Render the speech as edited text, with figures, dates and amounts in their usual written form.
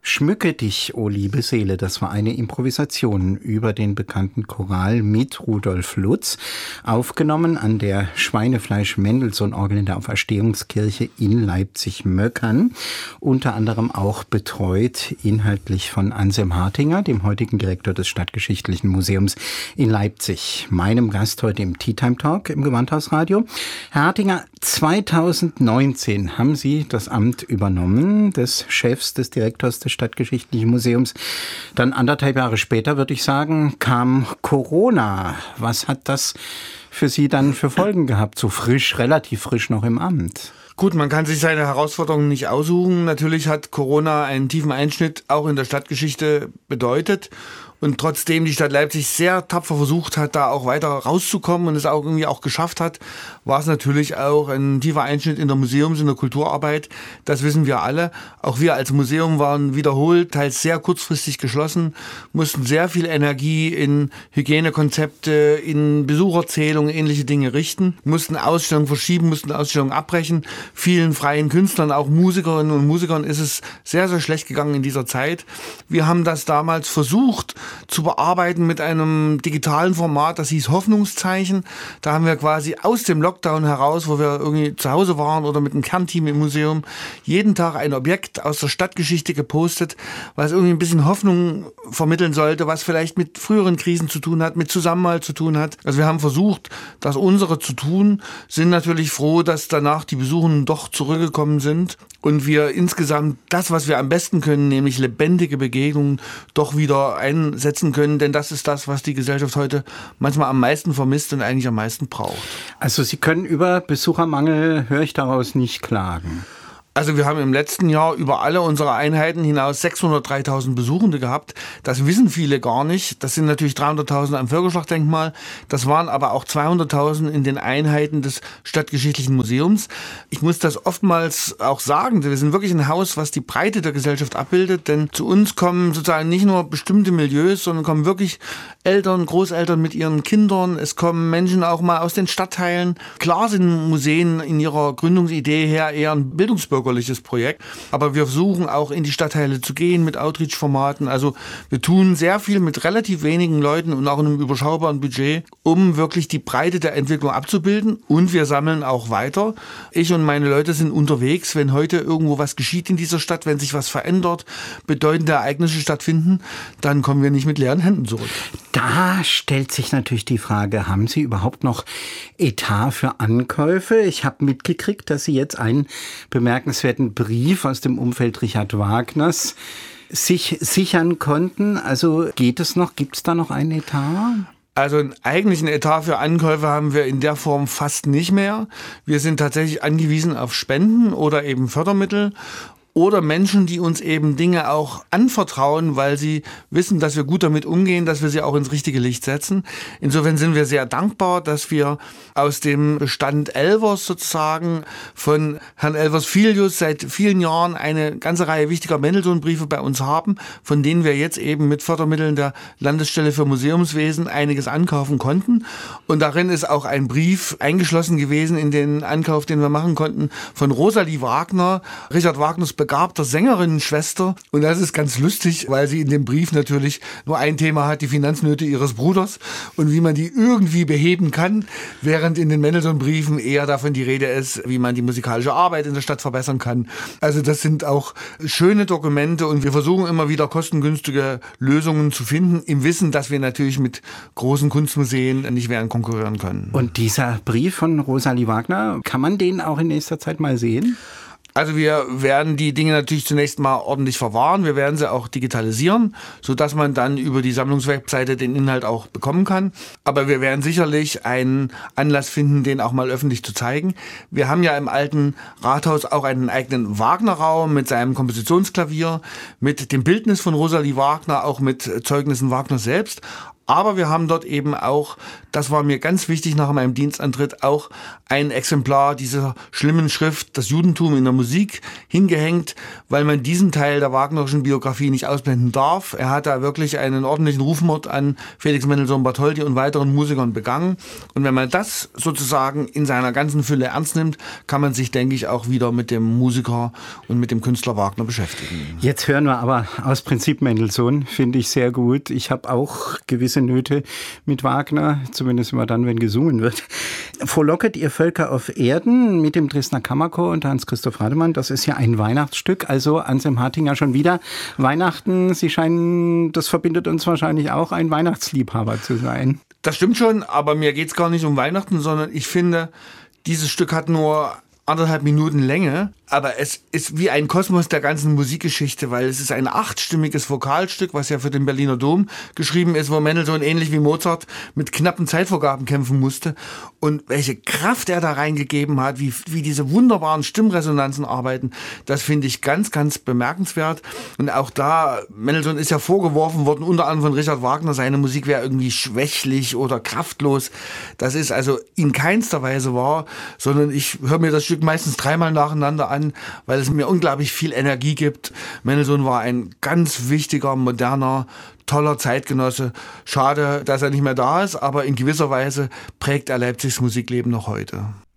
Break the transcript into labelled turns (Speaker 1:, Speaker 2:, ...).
Speaker 1: Schmücke dich, o liebe Seele, das war eine Improvisation über den bekannten Choral mit Rudolf Lutz, aufgenommen an der Schweinefleisch-Mendelssohn-Orgel in der Auferstehungskirche in Leipzig-Möckern, unter anderem auch betreut inhaltlich von Anselm Hartinger, dem heutigen Direktor des Stadtgeschichtlichen Museums in Leipzig, meinem Gast heute im Tea Time Talk im Gewandhausradio. Herr Hartinger, 2019 haben Sie das Amt übernommen, des Chefs, des Direktors des Stadtgeschichtlichen Museums. Dann 1,5 Jahre später, würde ich sagen, kam Corona. Was hat das für Sie dann für Folgen gehabt, so frisch, relativ frisch noch im Amt?
Speaker 2: Gut, man kann sich seine Herausforderungen nicht aussuchen. Natürlich hat Corona einen tiefen Einschnitt auch in der Stadtgeschichte bedeutet. Und trotzdem die Stadt Leipzig sehr tapfer versucht hat, da auch weiter rauszukommen und es auch irgendwie auch geschafft hat, war es natürlich auch ein tiefer Einschnitt in der Museums- und der Kulturarbeit. Das wissen wir alle. Auch wir als Museum waren wiederholt, teils sehr kurzfristig geschlossen, mussten sehr viel Energie in Hygienekonzepte, in Besucherzählungen, ähnliche Dinge richten, mussten Ausstellungen verschieben, mussten Ausstellungen abbrechen. Vielen freien Künstlern, auch Musikerinnen und Musikern, ist es sehr, sehr schlecht gegangen in dieser Zeit. Wir haben das damals versucht zu bearbeiten mit einem digitalen Format, das hieß Hoffnungszeichen. Da haben wir quasi aus dem Lockdown heraus, wo wir irgendwie zu Hause waren oder mit einem Kernteam im Museum, jeden Tag ein Objekt aus der Stadtgeschichte gepostet, was irgendwie ein bisschen Hoffnung vermitteln sollte, was vielleicht mit früheren Krisen zu tun hat, mit Zusammenhalt zu tun hat. Also wir haben versucht, das unsere zu tun, sind natürlich froh, dass danach die Besuchenden doch zurückgekommen sind und wir insgesamt das, was wir am besten können, nämlich lebendige Begegnungen, doch wieder einsetzen können, denn das ist das, was die Gesellschaft heute manchmal am meisten vermisst und eigentlich am meisten braucht.
Speaker 1: Also Sie können über Besuchermangel, höre ich daraus, nicht klagen.
Speaker 2: Also wir haben im letzten Jahr über alle unsere Einheiten hinaus 603.000 Besuchende gehabt. Das wissen viele gar nicht. Das sind natürlich 300.000 am Völkerschlachtdenkmal. Das waren aber auch 200.000 in den Einheiten des Stadtgeschichtlichen Museums. Ich muss das oftmals auch sagen. Wir sind wirklich ein Haus, was die Breite der Gesellschaft abbildet. Denn zu uns kommen sozusagen nicht nur bestimmte Milieus, sondern kommen wirklich Eltern, Großeltern mit ihren Kindern. Es kommen Menschen auch mal aus den Stadtteilen. Klar sind Museen in ihrer Gründungsidee her eher ein bildungsbürgerliches Projekt. Aber wir versuchen auch in die Stadtteile zu gehen mit Outreach-Formaten. Also wir tun sehr viel mit relativ wenigen Leuten und auch in einem überschaubaren Budget, um wirklich die Breite der Entwicklung abzubilden. Und wir sammeln auch weiter. Ich und meine Leute sind unterwegs, wenn heute irgendwo was geschieht in dieser Stadt, wenn sich was verändert, bedeutende Ereignisse stattfinden, dann kommen wir nicht mit leeren Händen zurück.
Speaker 1: Da stellt sich natürlich die Frage, haben Sie überhaupt noch Etat für Ankäufe? Ich habe mitgekriegt, dass Sie jetzt einen bemerkenswerten Brief aus dem Umfeld Richard Wagners sich sichern konnten. Also geht es noch? Gibt es da noch einen Etat?
Speaker 2: Also einen eigentlichen Etat für Ankäufe haben wir in der Form fast nicht mehr. Wir sind tatsächlich angewiesen auf Spenden oder eben Fördermittel. Oder Menschen, die uns eben Dinge auch anvertrauen, weil sie wissen, dass wir gut damit umgehen, dass wir sie auch ins richtige Licht setzen. Insofern sind wir sehr dankbar, dass wir aus dem Bestand Elvers sozusagen von Herrn Elvers Filius seit vielen Jahren eine ganze Reihe wichtiger Mendelssohn-Briefe bei uns haben, von denen wir jetzt eben mit Fördermitteln der Landesstelle für Museumswesen einiges ankaufen konnten. Und darin ist auch ein Brief eingeschlossen gewesen in den Ankauf, den wir machen konnten, von Rosalie Wagner, Richard Wagners begabter Sängerinnenschwester. Und das ist ganz lustig, weil sie in dem Brief natürlich nur ein Thema hat, die Finanznöte ihres Bruders und wie man die irgendwie beheben kann, während in den Mendelssohn-Briefen eher davon die Rede ist, wie man die musikalische Arbeit in der Stadt verbessern kann. Also das sind auch schöne Dokumente und wir versuchen immer wieder kostengünstige Lösungen zu finden, im Wissen, dass wir natürlich mit großen Kunstmuseen nicht mehr konkurrieren können.
Speaker 1: Und dieser Brief von Rosalie Wagner, kann man den auch in nächster Zeit mal sehen?
Speaker 2: Also wir werden die Dinge natürlich zunächst mal ordentlich verwahren. Wir werden sie auch digitalisieren, sodass man dann über die Sammlungswebseite den Inhalt auch bekommen kann. Aber wir werden sicherlich einen Anlass finden, den auch mal öffentlich zu zeigen. Wir haben ja im alten Rathaus auch einen eigenen Wagner-Raum mit seinem Kompositionsklavier, mit dem Bildnis von Rosalie Wagner, auch mit Zeugnissen Wagners selbst. Aber wir haben dort eben auch, das war mir ganz wichtig nach meinem Dienstantritt, auch ein Exemplar dieser schlimmen Schrift, das Judentum in der Musik, hingehängt, weil man diesen Teil der Wagnerischen Biografie nicht ausblenden darf. Er hat da wirklich einen ordentlichen Rufmord an Felix Mendelssohn Bartholdy und weiteren Musikern begangen. Und wenn man das sozusagen in seiner ganzen Fülle ernst nimmt, kann man sich, denke ich, auch wieder mit dem Musiker und mit dem Künstler Wagner beschäftigen.
Speaker 1: Jetzt hören wir aber aus Prinzip Mendelssohn, finde ich sehr gut. Ich habe auch gewisse Nöte mit Wagner, zumindest immer dann, wenn gesungen wird. Frohlocket ihr Völker auf Erden mit dem Dresdner Kammerchor und Hans-Christoph Rademann, das ist ja ein Weihnachtsstück, also Anselm Hartinger schon wieder. Weihnachten, Sie scheinen, das verbindet uns wahrscheinlich auch, ein Weihnachtsliebhaber zu sein.
Speaker 2: Das stimmt schon, aber mir geht's gar nicht um Weihnachten, sondern ich finde, dieses Stück hat nur 1,5 Minuten Länge, aber es ist wie ein Kosmos der ganzen Musikgeschichte, weil es ist ein 8-stimmiges Vokalstück, was ja für den Berliner Dom geschrieben ist, wo Mendelssohn ähnlich wie Mozart mit knappen Zeitvorgaben kämpfen musste. Und welche Kraft er da reingegeben hat, wie diese wunderbaren Stimmresonanzen arbeiten, das finde ich ganz, ganz bemerkenswert. Und auch da, Mendelssohn ist ja vorgeworfen worden, unter anderem von Richard Wagner, seine Musik wäre irgendwie schwächlich oder kraftlos. Das ist also in keinster Weise wahr, sondern ich höre mir das Stück meistens 3-mal nacheinander an, weil es mir unglaublich viel Energie gibt. Mendelssohn war ein ganz wichtiger, moderner, toller Zeitgenosse. Schade, dass er nicht mehr da ist, aber in gewisser Weise prägt er Leipzigs Musikleben noch heute.